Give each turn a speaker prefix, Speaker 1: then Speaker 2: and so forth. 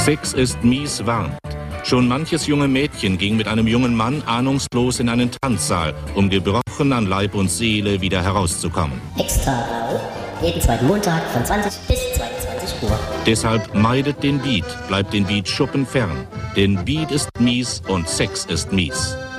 Speaker 1: Sex ist mies warnt. Schon manches junge Mädchen ging mit einem jungen Mann ahnungslos in einen Tanzsaal, um gebrochen an Leib und Seele wieder herauszukommen.
Speaker 2: Extra Blau, jeden zweiten Montag von 20 bis 22 Uhr.
Speaker 1: Deshalb meidet den Beat, bleibt den Beat-Schuppen fern. Denn Beat ist mies und Sex ist mies.